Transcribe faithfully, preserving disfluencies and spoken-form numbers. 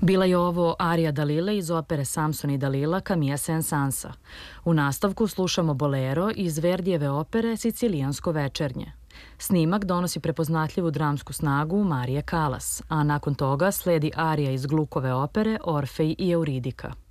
Bila je ovo arija Dalile iz opere Samson i Dalila Camilla Saint-Sansa. U nastavku slušamo bolero iz Verdijeve opere Sicilijansko večernje. Snimak donosi prepoznatljivu dramsku snagu Marije Kalas, a nakon toga sledi arija iz Glukove opere Orfej i Euridika.